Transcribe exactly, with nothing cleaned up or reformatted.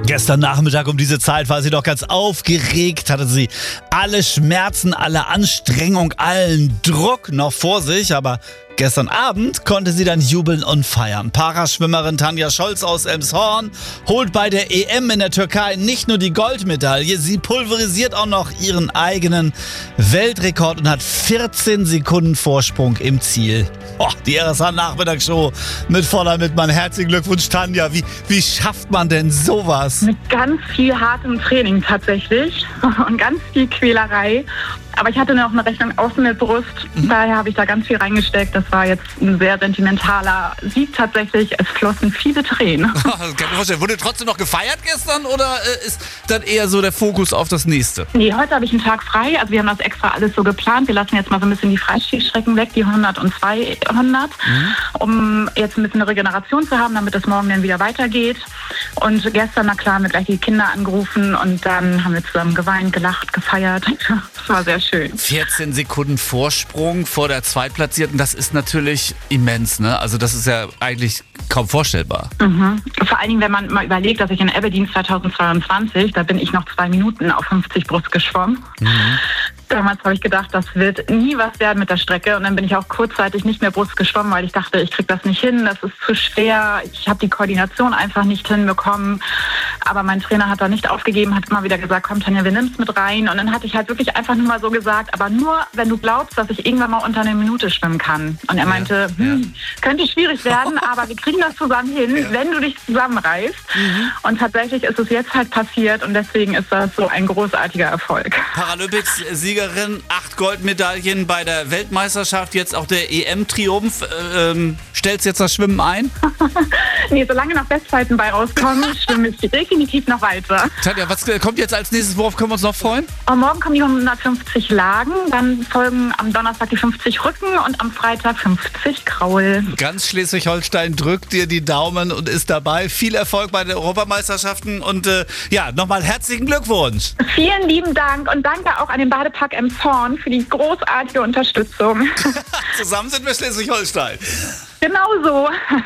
Gestern Nachmittag um diese Zeit war sie doch ganz aufgeregt, hatte sie alle Schmerzen, alle Anstrengung, allen Druck noch vor sich, aber gestern Abend konnte sie dann jubeln und feiern. Paraschwimmerin Tanja Scholz aus Elmshorn holt bei der E M in der Türkei nicht nur die Goldmedaille, sie pulverisiert auch noch ihren eigenen Weltrekord und hat vierzehn Sekunden Vorsprung im Ziel. Oh, die R S H-Nachmittagsshow mit voller Mitmann. Herzlichen Glückwunsch, Tanja. Wie, wie schafft man denn sowas? Mit ganz viel hartem Training tatsächlich und ganz viel Quälerei. Aber ich hatte noch eine Rechnung außen mit Brust, mhm. daher habe ich da ganz viel reingesteckt. Das war jetzt ein sehr sentimentaler Sieg tatsächlich. Es flossen viele Tränen. Das kann ich mir vorstellen. Wurde trotzdem noch gefeiert gestern oder äh, ist dann eher so der Fokus auf das Nächste? Nee, heute habe ich einen Tag frei. Also wir haben das extra alles so geplant. Wir lassen jetzt mal so ein bisschen die Freistilstrecken weg, die hundert und zweihundert, mhm. um jetzt ein bisschen eine Regeneration zu haben, damit es morgen dann wieder weitergeht. Und gestern, na klar, haben wir gleich die Kinder angerufen und dann haben wir zusammen geweint, gelacht, gefeiert. Das war sehr schön. Schön. vierzehn Sekunden Vorsprung vor der Zweitplatzierten, das ist natürlich immens, ne? Also das ist ja eigentlich kaum vorstellbar. Mhm. Vor allen Dingen, wenn man mal überlegt, dass ich in Aberdeen zweitausendzweiundzwanzig, da bin ich noch zwei Minuten auf fünfzig Brust geschwommen. Mhm. Damals habe ich gedacht, das wird nie was werden mit der Strecke und dann bin ich auch kurzzeitig nicht mehr Brust geschwommen, weil ich dachte, ich kriege das nicht hin, das ist zu schwer, ich habe die Koordination einfach nicht hinbekommen. Aber mein Trainer hat da nicht aufgegeben, hat immer wieder gesagt, komm Tanja, wir nehmen es mit rein. Und dann hatte ich halt wirklich einfach nur mal so gesagt, aber nur, wenn du glaubst, dass ich irgendwann mal unter einer Minute schwimmen kann. Und er meinte, ja, hm, ja. könnte schwierig werden, aber wir kriegen das zusammen hin, ja. wenn du dich zusammenreißt. Mhm. Und tatsächlich ist es jetzt halt passiert und deswegen ist das so ein großartiger Erfolg. Paralympics-Siegerin, acht Goldmedaillen bei der Weltmeisterschaft, jetzt auch der E M-Triumph. Ähm, stellst jetzt das Schwimmen ein? Nee, solange noch Bestzeiten bei rauskommen, schwimme ich definitiv noch weiter. Tanja, was kommt jetzt als nächstes? Worauf können wir uns noch freuen? Und morgen kommen die hundertfünfzig Lagen, dann folgen am Donnerstag die fünfzig Rücken und am Freitag fünfzig Kraul. Ganz Schleswig-Holstein drückt dir die Daumen und ist dabei. Viel Erfolg bei den Europameisterschaften und äh, ja, nochmal herzlichen Glückwunsch. Vielen lieben Dank und danke auch an den Badepark Elmshorn für die großartige Unterstützung. Zusammen sind wir Schleswig-Holstein. Genau so.